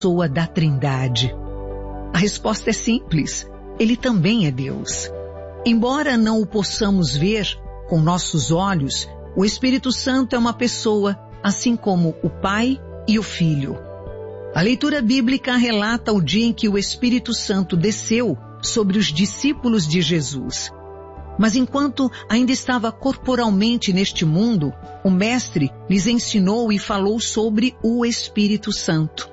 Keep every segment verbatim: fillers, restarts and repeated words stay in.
pessoa da Trindade? A resposta é simples. Ele também é Deus. Embora não o possamos ver com nossos olhos, o Espírito Santo é uma pessoa, assim como o Pai e o Filho. A leitura bíblica relata o dia em que o Espírito Santo desceu sobre os discípulos de Jesus. Mas enquanto ainda estava corporalmente neste mundo, o Mestre lhes ensinou e falou sobre o Espírito Santo.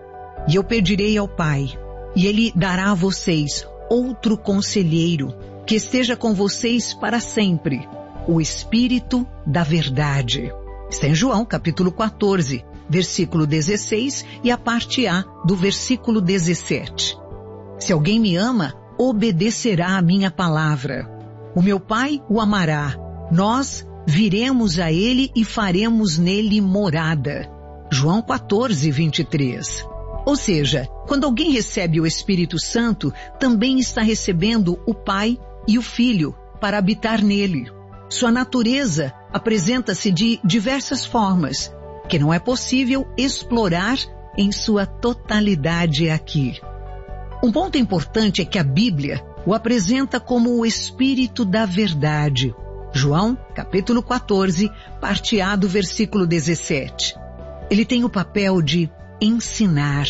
E eu pedirei ao Pai, e Ele dará a vocês outro conselheiro, que esteja com vocês para sempre, o Espírito da Verdade. Está em João, capítulo quatorze, versículo dezesseis e a parte A do versículo dezessete. Se alguém me ama, obedecerá a minha palavra. O meu Pai o amará. Nós viremos a ele e faremos nele morada. João quatorze, vinte e três. Ou seja, quando alguém recebe o Espírito Santo, também está recebendo o Pai e o Filho para habitar nele. Sua natureza apresenta-se de diversas formas, que não é possível explorar em sua totalidade aqui. Um ponto importante é que a Bíblia o apresenta como o Espírito da Verdade. João, capítulo quatorze, parte A do versículo dezessete. Ele tem o papel de ensinar,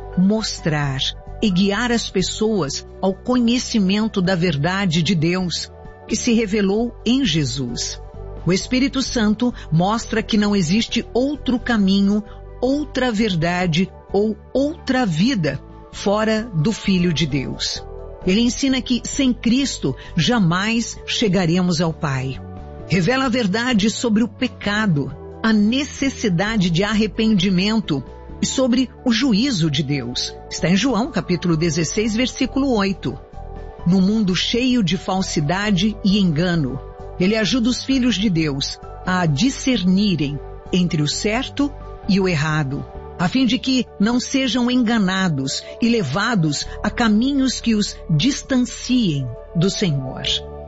mostrar e guiar as pessoas ao conhecimento da verdade de Deus, que se revelou em Jesus. O Espírito Santo mostra que não existe outro caminho, outra verdade ou outra vida fora do Filho de Deus. Ele ensina que sem Cristo jamais chegaremos ao Pai. Revela a verdade sobre o pecado, a necessidade de arrependimento e sobre o juízo de Deus. Está em João, capítulo dezesseis, versículo oito. No mundo cheio de falsidade e engano, ele ajuda os filhos de Deus a discernirem entre o certo e o errado, a fim de que não sejam enganados e levados a caminhos que os distanciem do Senhor.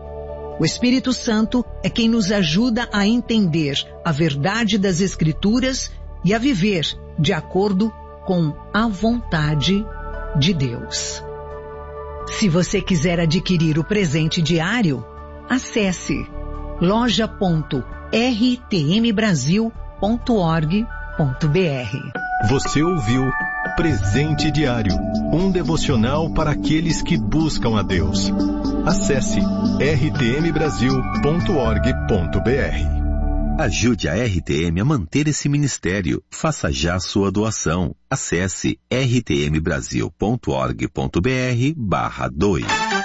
O Espírito Santo é quem nos ajuda a entender a verdade das Escrituras e a viver de acordo com a vontade de Deus. Se você quiser adquirir o presente diário, acesse loja ponto r t m brasil ponto org ponto b r. Você ouviu Presente Diário, um devocional para aqueles que buscam a Deus. Acesse r t m brasil ponto org ponto b r. Ajude a R T M a manter esse ministério. Faça já sua doação. Acesse r t m brasil ponto org ponto b r barra dois.